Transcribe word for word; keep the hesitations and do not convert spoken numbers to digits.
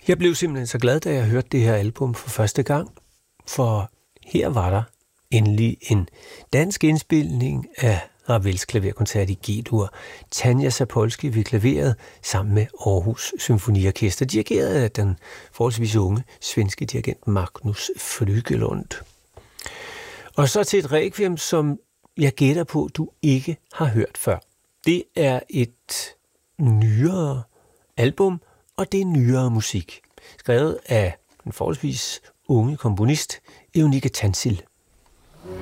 Jeg blev simpelthen så glad, da jeg hørte det her album for første gang, for her var der endelig en dansk indspilning af Ravels klaverkoncert i G-dur. Tanja Zapolski ved klaveret sammen med Aarhus Symfoniorkester, dirigeret af den forholdsvis unge svenske dirigent Magnus Flygelund. Og så til et requiem, som jeg gætter på, du ikke har hørt før. Det er et nyere album, og det er nyere musik, skrevet af den forholdsvis unge komponist Eunike Tansil.